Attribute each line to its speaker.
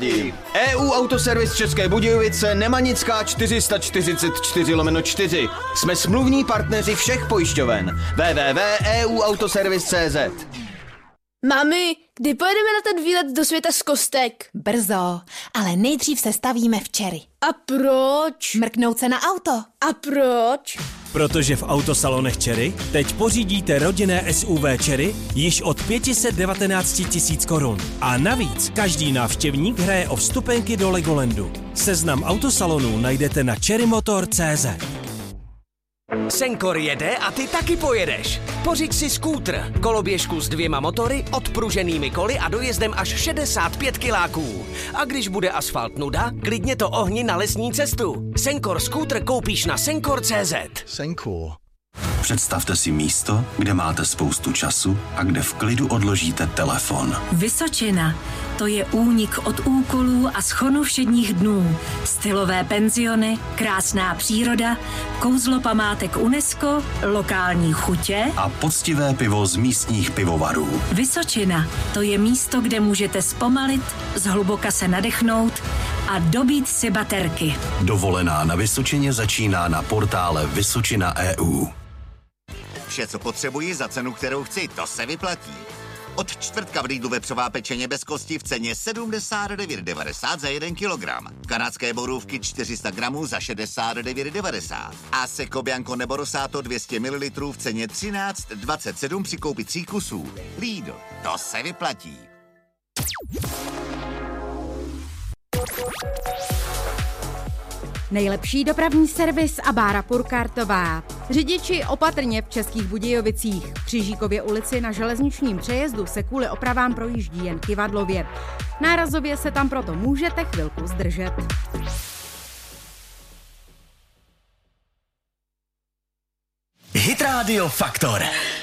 Speaker 1: kamarádi. EU Autoservis České Budějovice, Nemanická 444/4. Jsme smluvní partneři všech pojišťoven. www.euautoservis.cz.
Speaker 2: Mami, kdy pojedeme na ten výlet do světa z kostek?
Speaker 3: Brzo, ale nejdřív se stavíme v Cherry.
Speaker 2: A proč?
Speaker 3: Mrknout se na auto.
Speaker 2: A proč?
Speaker 4: Protože v autosalonech Cherry teď pořídíte rodinné SUV Cherry již od 519 000 korun. A navíc každý návštěvník hraje o vstupenky do Legolandu. Seznam autosalonů najdete na cherrymotor.cz.
Speaker 5: Senkor jede a ty taky pojedeš. Pořiď si skútr, koloběžku s 2 motory, odpruženými koly a dojezdem až 65 kiláků. A když bude asfalt nuda, klidně to ohni na lesní cestu. Senkor skútr koupíš na senkor.cz.
Speaker 6: Senkor.
Speaker 7: Představte si místo, kde máte spoustu času a kde v klidu odložíte telefon.
Speaker 8: Vysočina. To je únik od úkolů a schonu všedních dnů. Stylové penziony, krásná příroda, kouzlo památek UNESCO, lokální chutě
Speaker 7: A poctivé pivo z místních pivovarů.
Speaker 8: Vysočina. To je místo, kde můžete zpomalit, zhluboka se nadechnout a dobít si baterky.
Speaker 7: Dovolená na Vysočině začíná na portále Vysočina.eu.
Speaker 9: Vše, co potřebuji za cenu, kterou chci, to se vyplatí. Od čtvrtka v Lidlu vepřová pečeně bez kosti v ceně 79,90 za 1 kilogram. Kanadské borůvky 400 gramů za 69,90. A Seco Bianco nebo Rosato 200 ml v ceně 13,27 při koupi 3 kusů. Lidl, to se vyplatí.
Speaker 10: Nejlepší dopravní servis a bára Purkartová. Řidiči opatrně v Českých Budějovicích. V Křižíkově ulici na železničním přejezdu se kvůli opravám projíždí jen kyvadlově. Nárazově se tam proto můžete chvilku zdržet.
Speaker 5: Hit Radio Faktor.